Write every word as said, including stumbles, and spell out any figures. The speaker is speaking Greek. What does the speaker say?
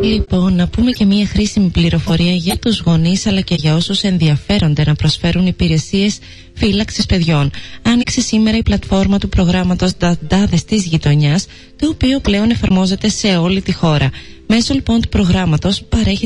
Λοιπόν, να πούμε και μία χρήσιμη πληροφορία για τους γονείς αλλά και για όσους ενδιαφέρονται να προσφέρουν υπηρεσίες φύλαξης παιδιών. Άνοιξε σήμερα η πλατφόρμα του προγράμματος Δαντάδες της Γειτονιάς, το οποίο πλέον εφαρμόζεται σε όλη τη χώρα. Μέσω λοιπόν του προγράμματος παρέχει